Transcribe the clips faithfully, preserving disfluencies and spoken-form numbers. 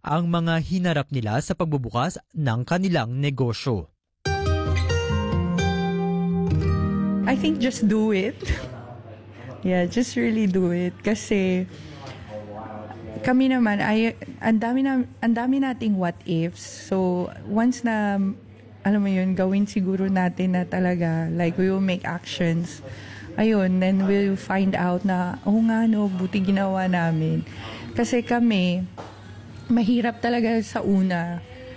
ang mga hinarap nila sa pagbubukas ng kanilang negosyo. I think just do it. Yeah, just really do it. Kasi kami naman, ay, ang dami, na, ang dami nating what ifs. So, once na, alam mo yun, gawin siguro natin na talaga, like, we will make actions. Ayun, then we'll find out na, oh nga no, buti ginawa namin. Kasi kami, mahirap talaga sa una.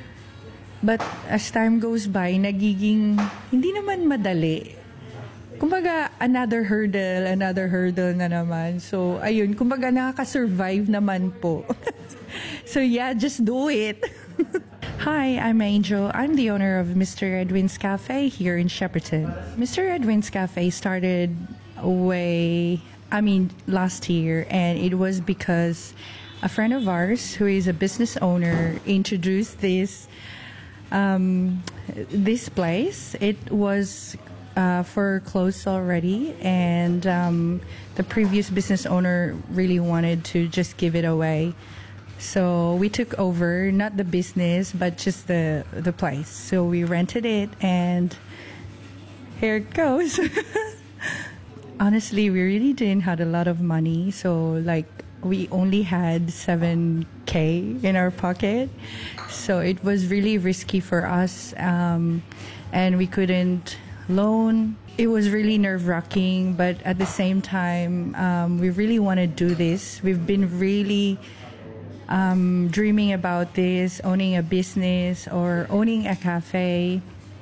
But as time goes by, nagiging, hindi naman madali. Kumbaga, another hurdle, another hurdle na naman. So, ayun, kumbaga nakaka-survive naman po. So, yeah, just do it. Hi, I'm Angel. I'm the owner of Mister Edwin's Cafe here in Shepperton. Mister Edwin's Cafe started way, I mean, last year, and it was because a friend of ours who is a business owner introduced this, um, this place. It was Uh, for clothes already, and um, the previous business owner really wanted to just give it away. So we took over, not the business, but just the the place. So we rented it, and here it goes. Honestly, we really didn't have a lot of money, so like we only had seven K in our pocket. So it was really risky for us, um, and we couldn't loan. It was really nerve-wracking, but at the same time, um, we really want to do this. We've been really um, dreaming about this, owning a business or owning a cafe.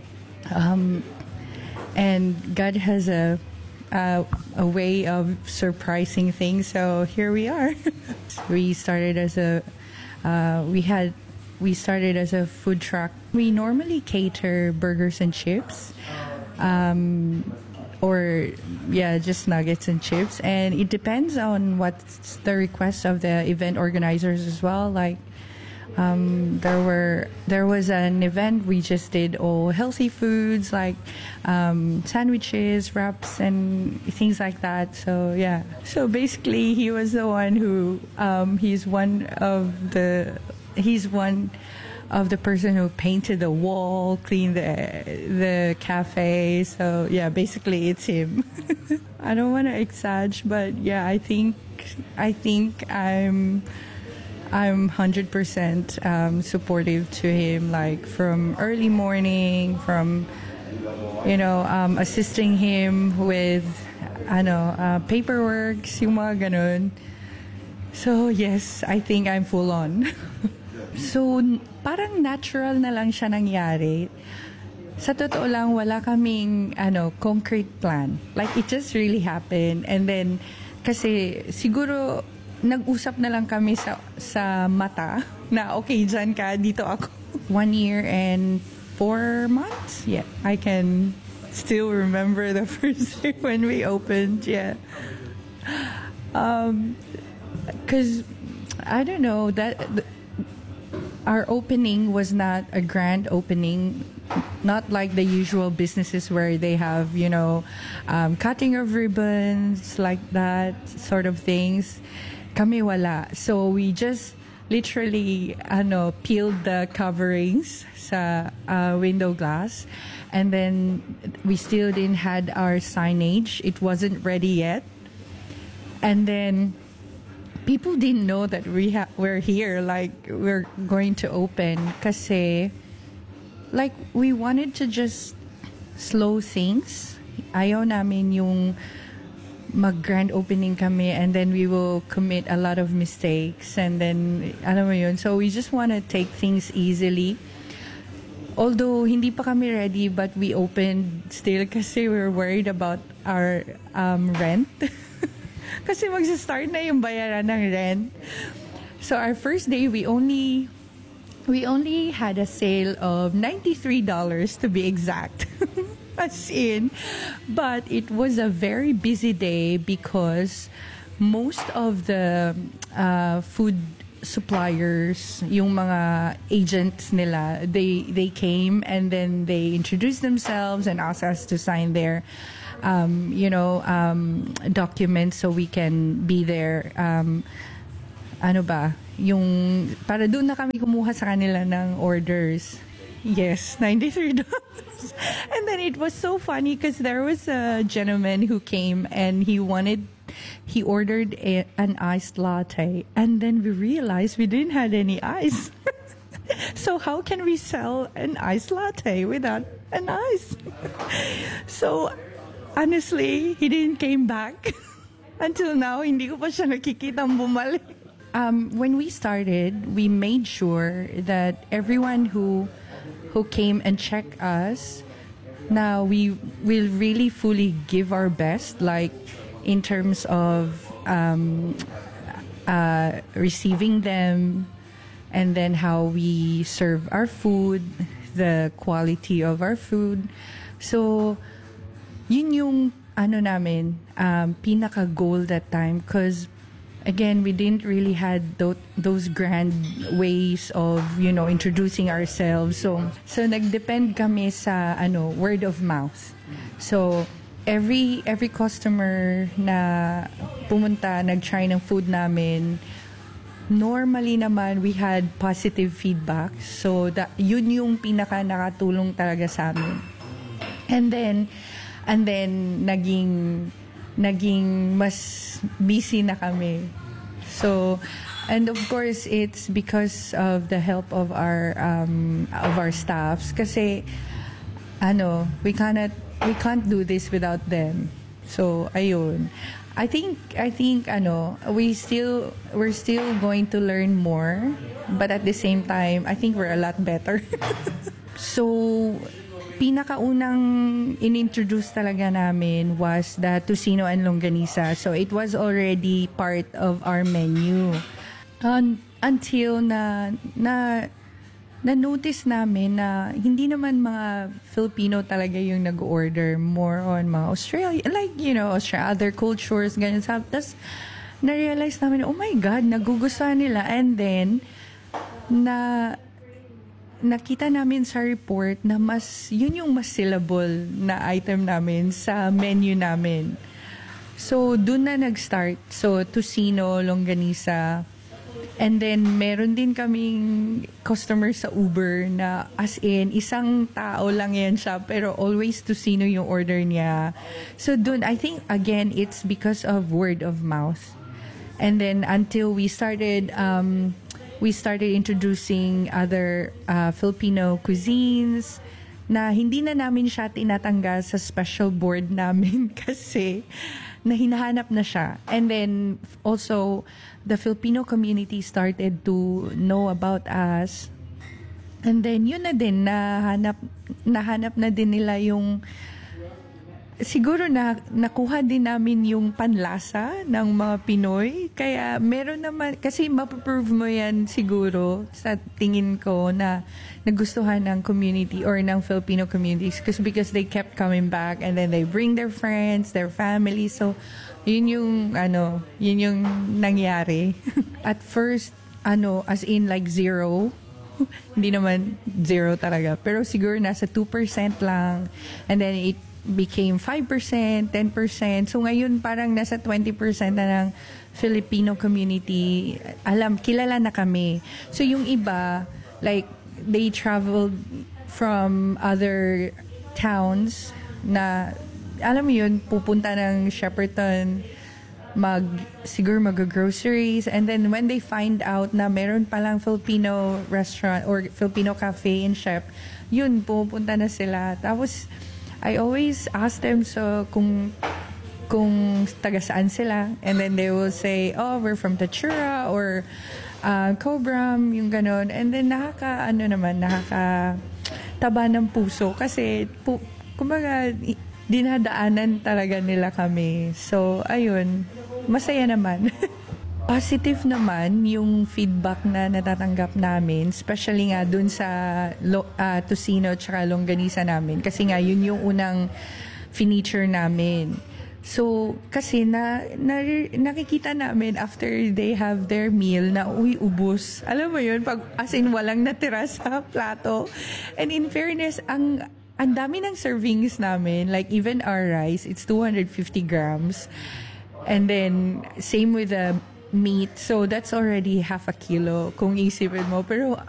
Um, and God has a, a a way of surprising things. So here we are. We started as a uh, we had we started as a food truck. We normally cater burgers and chips. Um, or yeah, just nuggets and chips, and it depends on what's the request of the event organizers as well. Like um, there were there was an event we just did all healthy foods like um, sandwiches, wraps, and things like that. So yeah, so basically he was the one who um, he's one of the he's one. of the person who painted the wall, cleaned the the cafe. So yeah, basically it's him. I don't want to exaggerate, but yeah, I think I think I'm I'm one hundred percent um, supportive to him. Like from early morning, from you know um, assisting him with ano uh, paperwork, yung mga ganun. So yes, I think I'm full on. So, parang natural na lang siya nangyari. Sa totoo lang, wala kaming ano, concrete plan. Like, it just really happened. And then, kasi siguro, nag-usap na lang kami sa, sa mata na, okay, dyan ka, dito ako. One year and four months? Yeah, I can still remember the first day when we opened, yeah. Um, 'cause, I don't know, that... our opening was not a grand opening, not like the usual businesses where they have, you know, um, cutting of ribbons, like that sort of things. Kami wala. So we just literally, ano, peeled the coverings sa uh, window glass. And then we still didn't had our signage. It wasn't ready yet. And then people didn't know that we ha- we're here, like we're going to open, kasi like we wanted to just slow things. Ayaw namin yung mag-grand opening kami and then we will commit a lot of mistakes and then alam mo yun. So we just want to take things easily. Although hindi pa kami ready, but we opened still kasi we were worried about our um, rent. Kasi magsa-start na yung bayaran ng rent. So our first day, we only we only had a sale of ninety-three dollars to be exact. As in. But it was a very busy day because most of the uh, food suppliers, yung mga agents nila, they they came and then they introduced themselves and asked us to sign their Um, you know, um, documents so we can be there. Um, ano ba? yung, para doon na kami kumuha sa kanila ng orders. Yes, ninety-three dollars. And then it was so funny because there was a gentleman who came and he wanted, he ordered a, an iced latte. And then we realized we didn't have any ice. So how can we sell an iced latte without an ice? So honestly, he didn't came back. Until now, hindi ko pa siya nakikitang bumalik. Um, when we started, we made sure that everyone who who came and checked us, now we will really fully give our best, like in terms of um, uh, receiving them, and then how we serve our food, the quality of our food. So, yun yung ano namin, um, pinaka-goal that time, because again, we didn't really had th- those grand ways of, you know, introducing ourselves. So, so nag-depend kami sa, ano, word of mouth. So, every, every customer na pumunta, nag-try ng food namin, normally naman, we had positive feedback. So, that, yun yung pinaka nakatulong talaga sa amin. And then, and then, naging, naging mas busy na kami. So, and of course, it's because of the help of our um, of our staffs. Kasi, ano, we cannot we can't do this without them. So, ayun. I think I think ano, we still we're still going to learn more, but at the same time, I think we're a lot better. So, pinakaunang inintroduce talaga namin was the Tocino and Longanisa. So it was already part of our menu. Un- until na na na-notice namin na hindi naman mga Filipino talaga yung nag-order, more on mga Australia, like, you know, Australia, other cultures, ganyan. Tapos na-realize namin, oh my God, nagugustuhan nila. And then, na nakita namin sa report na mas, yun yung mas syllable na item namin sa menu namin. So, dun na nag-start. So, Tocino, Longanisa. And then, meron din kaming customer sa Uber na as in, isang tao lang yan siya, pero always Tocino yung order niya. So, dun, I think, again, it's because of word of mouth. And then, until we started, um, we started introducing other uh, Filipino cuisines na hindi na namin siya tinatanggal sa special board namin kasi na hinahanap na siya. And then also, the Filipino community started to know about us. And then yun na din, nahanap, nahanap na din nila yung siguro na nakuha din namin yung panlasa ng mga Pinoy. Kaya meron naman, kasi mapaprove mo yan siguro sa tingin ko na nagustuhan ng community or ng Filipino communities because because they kept coming back and then they bring their friends, their family. So, yun yung, ano, yun yung nangyari. At first, ano, as in like zero, hindi naman zero talaga. Pero siguro nasa two percent lang. And then it became five percent, ten percent. So ngayon parang nasa twenty percent na ng Filipino community. Alam, kilala na kami. So yung iba, like, they traveled from other towns na, alam mo yun, pupunta ng Shepparton, mag, siguro mag-groceries. And then when they find out na meron palang Filipino restaurant or Filipino cafe in Shep, yun, pupunta na sila. Tapos, I always ask them so kung kung taga saan sila, and then they will say, oh, we're from Tachura or uh, Cobram, yung ganon. And then nakaka ano naman, nakaka taba ng puso kasi pu, kumbaga dinadaanan talaga nila kami. So ayun, masaya naman. Positive naman yung feedback na natatanggap namin, especially nga dun sa lo, uh, Tocino tsaka Longanisa namin. Kasi nga, yun yung unang finiture namin. So, kasi na, na nakikita namin after they have their meal na uy, ubos. Alam mo yun, pag, as in walang natira sa plato. And in fairness, ang ang dami ng servings namin, like even our rice, it's two hundred fifty grams. And then, same with the meat. So that's already half a kilo kung isipin mo. Pero